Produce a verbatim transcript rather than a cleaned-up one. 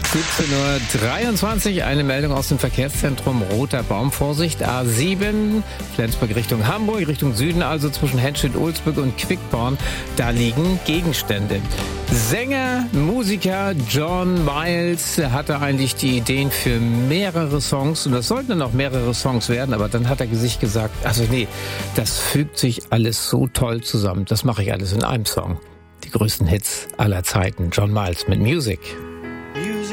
siebzehn Uhr dreiundzwanzig, eine Meldung aus dem Verkehrszentrum Roter Baum. Vorsicht, A sieben, Flensburg Richtung Hamburg, Richtung Süden, also zwischen Henstedt-Ulzburg und Quickborn. Da liegen Gegenstände. Sänger, Musiker John Miles hatte eigentlich die Ideen für mehrere Songs und das sollten dann auch mehrere Songs werden, aber dann hat er sich gesagt, also nee, das fügt sich alles so toll zusammen, das mache ich alles in einem Song. Die größten Hits aller Zeiten, John Miles mit Music.